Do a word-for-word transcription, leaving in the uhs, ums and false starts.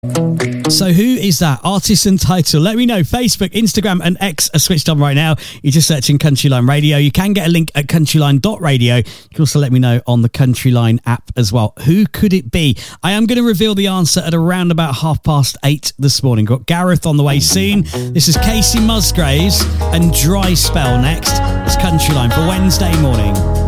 So who is that? Artist and title. Let me know. Facebook, Instagram and X are switched on right now. You're just searching Countryline Radio. You can get a link at countryline dot radio. You can also let me know on the Countryline app as well. Who could it be? I am going to reveal the answer at around about half past eight this morning. Got Gareth on the way soon. This is Casey Musgraves and Dry Spell next. It's Countryline for Wednesday morning.